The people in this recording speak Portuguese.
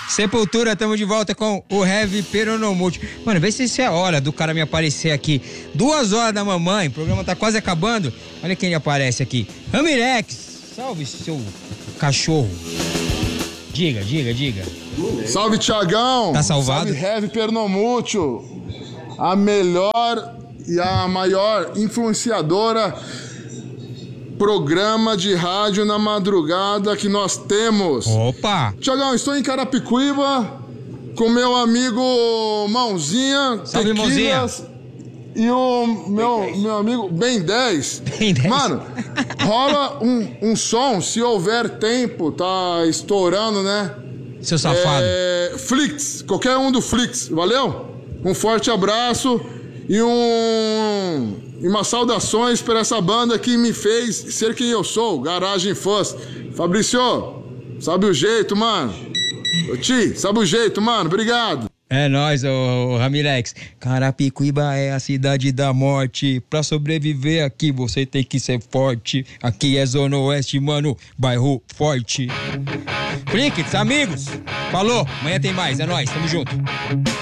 Sepultura, tamo de volta com o Heavy Peronomútil. Mano, vê se isso é hora do cara me aparecer aqui. 2 horas da mamãe, o programa tá quase acabando. Olha quem aparece aqui. Ramirex, salve seu cachorro. Diga. Salve, Thiagão. Tá salvado? Salve, Heavy Peronomútil. A melhor e a maior influenciadora programa de rádio na madrugada que nós temos. Opa! Thiagão, estou em Carapicuíba com meu amigo Mãozinha. Salve, Tequilas, Mãozinha. E o meu amigo Ben 10. Ben 10. Mano, rola um som, se houver tempo, tá estourando, né? Seu safado. Flix, qualquer um do Flix, valeu? Um forte abraço e umas saudações para essa banda que me fez ser quem eu sou, Garagem Fãs. Fabrício, sabe o jeito, mano. Ô, Ti, sabe o jeito, mano. Obrigado. É nóis, ô Ramirex. Carapicuíba é a cidade da morte. Pra sobreviver aqui você tem que ser forte. Aqui é Zona Oeste, mano, bairro forte. Crickets, amigos. Falou, amanhã tem mais, é nóis, tamo junto.